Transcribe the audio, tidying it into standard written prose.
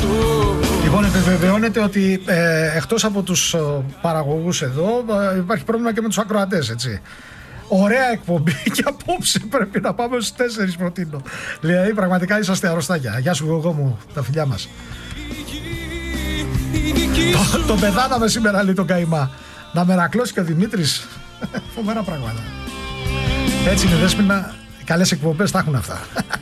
Λοιπόν, επιβεβαιώνεται ότι εκτός από τους παραγωγούς εδώ υπάρχει πρόβλημα και με τους ακροατές, έτσι. Ωραία εκπομπή και απόψε πρέπει να πάμε στους 4 προτείνω. Δηλαδή πραγματικά είσαστε αρρωστάκια. Γεια σου εγώ μου, τα φιλιά μας. Τον πεθάναμε σήμερα, λέει τον καημά. Να μερακλώσει και ο Δημήτρης. Φοβερά πράγματα. Έτσι είναι, Δέσποινα. Καλές εκπομπές τα έχουν αυτά.